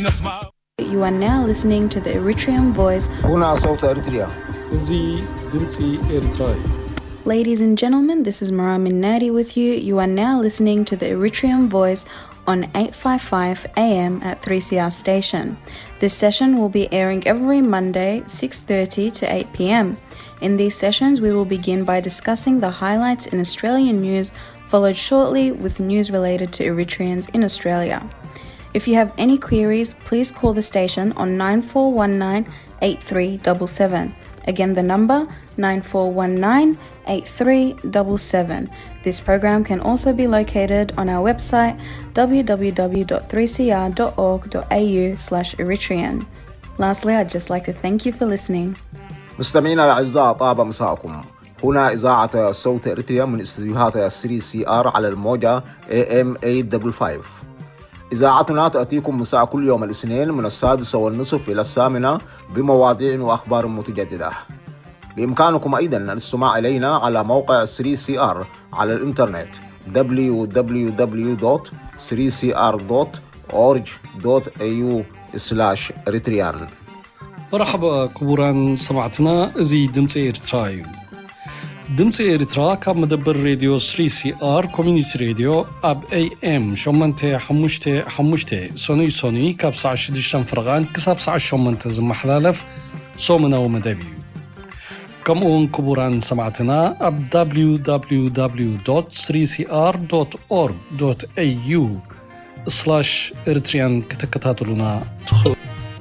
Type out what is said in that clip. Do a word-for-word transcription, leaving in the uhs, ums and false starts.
You are now listening to the Eritrean Voice. هنا صوت إريتريا. زي دمتي إريتراي. Ladies and gentlemen, this is Maram Nadi with you. You are now listening to the Eritrean Voice on eight fifty-five A M at three C R station. This session will be airing every Monday, six thirty to eight P M. In these sessions, we will begin by discussing the highlights in Australian news, followed shortly with news related to Eritreans in Australia. If you have any queries, please call the station on nine four one nine, eight three seven seven. Again, the number nine four one nine, eight three seven seven. This program can also be located on our website w w w dot three c r dot org dot a u slash Eritrean. Lastly, I'd just like to thank you for listening. مستمعينا الأعزاء، طاب مساءكم. هنا إذاعة صوت إريتريا من استديوهات ثري سي آر على الموجة إيه إم ثمانية خمسة خمسة. إذاعتنا تأتيكم مساء كل يوم الاثنين من السادسة والنصف إلى الثامنة بمواضيع وأخبار متجددة. بإمكانكم أيضا الاستماع إلينا على موقع ثري سي آر على الإنترنت دبليو دبليو دبليو دوت ثري سي آر دوت أورج دوت إيه يو سلاش إريتريان. مرحبا كبوران سمعتنا زي دمتي إريتراي. دمتي إريترا كاب مدبر راديو ثري سي آر كوميونيتي راديو أب أي إم شمنتي حموشتي حموشتي سوني سوني كاب ساعة شديشتان فرغان كساب ساعة شمنتي زم حلالف صومنا ومدبيو. كم أون كبوران سمعتنا أب دبليو دبليو دبليو دوت ثري سي آر دوت أورج دوت إيه يو سلاش إريتريان كتكتاتلنا تخل